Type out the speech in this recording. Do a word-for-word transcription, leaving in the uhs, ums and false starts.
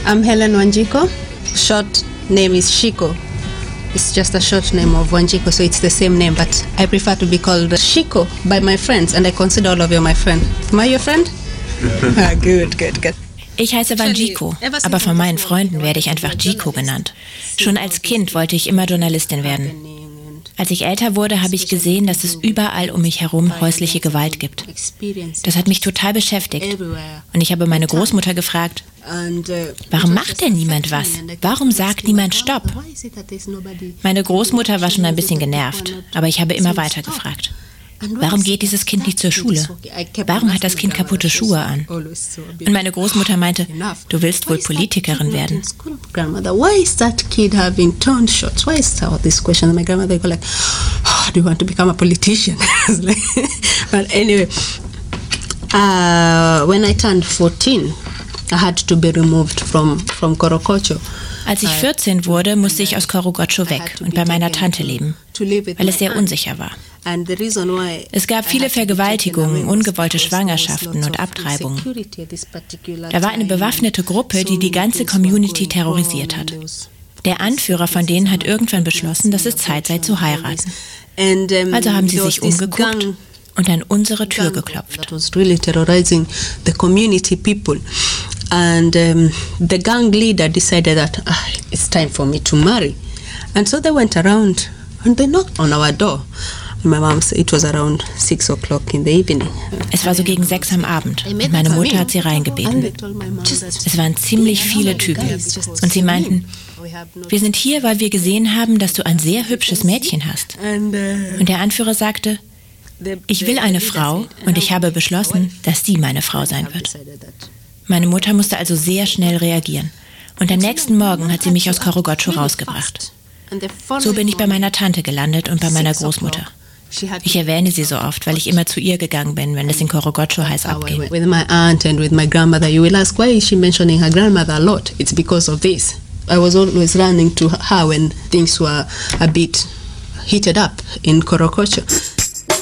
I'm Helen Wanjiko. Short name is Shiko. It's just a short name of Wanjiko, so it's the same name, but I prefer to be called Shiko by my friends, and I consider all of you my friend. Am I your friend? Ah, good, good, good. Ich heiße Wanjiko, aber von meinen Freunden werde ich einfach Jiko genannt. Schon als Kind wollte ich immer Journalistin werden. Als ich älter wurde, habe ich gesehen, dass es überall um mich herum häusliche Gewalt gibt. Das hat mich total beschäftigt. Und ich habe meine Großmutter gefragt, warum macht denn niemand was? Warum sagt niemand Stopp? Meine Großmutter war schon ein bisschen genervt, aber ich habe immer weiter gefragt. Warum geht dieses Kind nicht zur Schule? Warum hat das Kind kaputte Schuhe an? Und meine Großmutter meinte, du willst wohl Politikerin werden. Why is that kid having torn shorts? Why is that this question? And my grandmother go like, oh, do you want to become a politician? But anyway, uh, when I turned fourteen, I had to be removed from from Korokocho. Als ich vierzehn wurde, musste ich aus Korogocho weg und bei meiner Tante leben, weil es sehr unsicher war. Es gab viele Vergewaltigungen, ungewollte Schwangerschaften und Abtreibungen. Da war eine bewaffnete Gruppe, die die ganze Community terrorisiert hat. Der Anführer von denen hat irgendwann beschlossen, dass es Zeit sei zu heiraten. Also haben sie sich umgeguckt und an unsere Tür geklopft. And um, the gang leader decided that ah, it's time for me to marry. And so they went around and they knocked on our door. And my mom said it was around six o'clock in the evening. Es war so gegen sechs am Abend und meine Mutter hat sie reingebeten. Es waren ziemlich viele Typen und sie meinten, wir sind hier, weil wir gesehen haben, dass du ein sehr hübsches Mädchen hast. Und der Anführer sagte, ich will eine Frau und ich habe beschlossen, dass sie meine Frau sein wird. Meine Mutter musste also sehr schnell reagieren. Und am nächsten Morgen hat sie mich aus Korogocho rausgebracht. So bin ich bei meiner Tante gelandet und bei meiner Großmutter. Ich erwähne sie so oft, weil ich immer zu ihr gegangen bin, wenn es in Korogocho heiß abging. With my aunt and with my grandmother, you will ask, why is she mentioning her grandmother a lot? It's because of this. I was always running to her when things were a bit heated up in Korogocho.